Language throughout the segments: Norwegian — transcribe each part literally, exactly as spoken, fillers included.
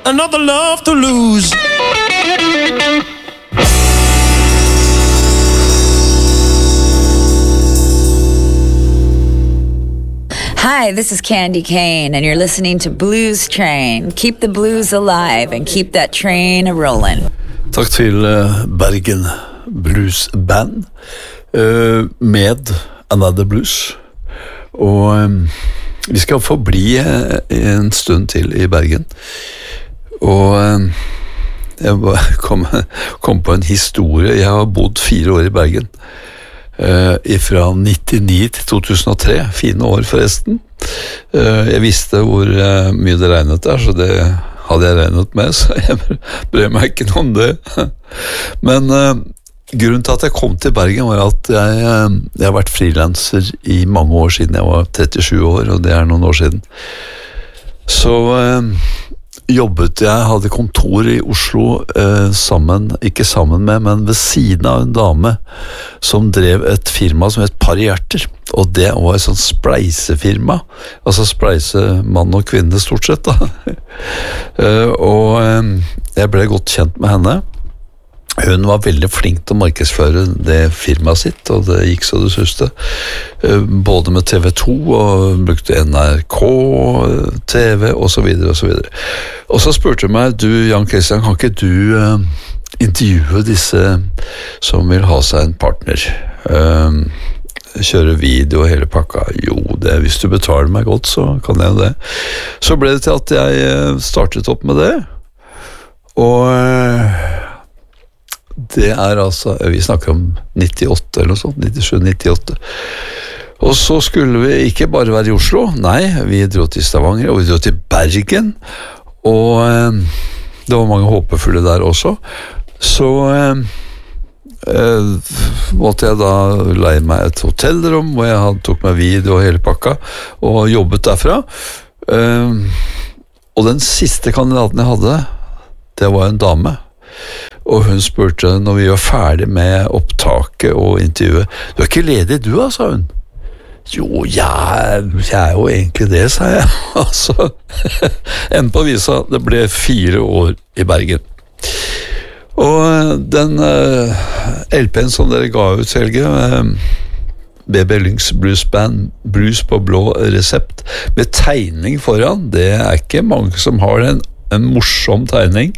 another love to lose. Hi, this is Candy Kane, and you're listening to Blues Train. Keep the blues alive and keep that train a-rolling. Takk til uh, Bergen Blues Band uh, med Another Blues. Og um, vi skal få bli uh, en stund til i Bergen. Og um, jeg kom, kom på en historie. Jeg har bodd fire år i Bergen. Uh, fra nittini til to tusen og tre, fine år forresten. Uh, jeg visste hvor uh, mye det regnet der, så det hadde jeg regnet med, så jeg brød meg ikke noe om det. Men uh, grunnen til at jeg kom til Bergen var at jeg, uh, jeg har vært freelancer i mange år siden. Jeg var trettisju år, og det er noen år siden. Så uh, jobbet jeg, hadde kontor i Oslo eh, sammen, ikke sammen med, men ved siden av en dame som drev et firma som het Par Hjerter, og det var et sånt spleisefirma, altså spleise mann og kvinne stort sett da. eh, og eh, jeg ble godt kjent med henne. Hun var veldig flink til å markedsføre det firmaet sitt, og det gikk så det suste. Både med T V to, og brukte N R K, T V, og så videre, og så videre. Og så spurte hun meg, du Jan Christian, kan ikke du uh, intervjue disse som vil ha seg en partner? Uh, kjøre video og hele pakka? Jo, det, hvis du betaler meg godt, så kan jeg det. Så ble det til at jeg startet opp med det, og... Uh, Det er altså, vi snakker om nittiåtte eller noe sånt, nittisju nittiåtte. Og så skulle vi ikke bare være i Oslo, nei, vi dro til Stavanger, og vi dro til Bergen, og eh, det var mange håpefulle der også. Så eh, eh, måtte jeg da leie meg et hotellrom, hvor jeg hadde, tok meg video og hele pakka, og jobbet derfra. Eh, og den siste kandidaten jeg hadde, det var en dame. Og hun spurte når vi var ferdig med opptaket og intervjuet, du er ikke ledig du da, sa hun. Jo, jeg, jeg er jo egentlig det, sa jeg. Altså, enden på visa, det ble fire år i Bergen. Og den uh, L P-en som dere ga ut, Helge, uh, B B Lynx Blues Band, Blues på blå resept, med tegning foran, det er ikke mange som har en, en morsom tegning.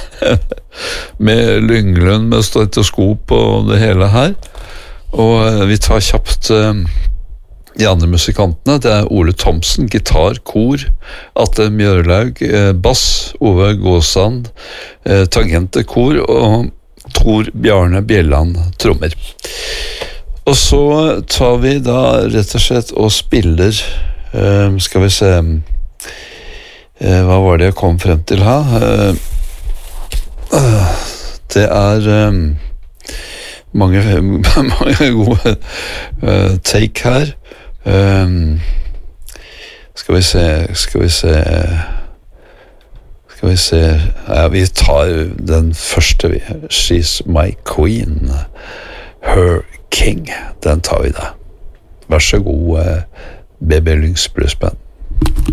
Med Lynglund med stetoskop og det hele her. Og vi tar kjapt uh, de andre musikantene. Det er Ole Thomsen, gitar, kor, Atle Mjørlaug, uh, bass, Ove Gåsand, uh, tangente, kor, og Tor Bjarne Bjelland, trommer. Og så tar vi da rett og slett og spiller, uh, skal vi se, uh, hva var det jeg kom frem til her? Uh, Det er um, mange, mange gode uh, take her. Um, skal vi se, skal vi se, skal vi se, ja, vi tar den første, She's My Queen, Her King, den tar vi da. Vær så god, uh, B B Lynx Blues Band.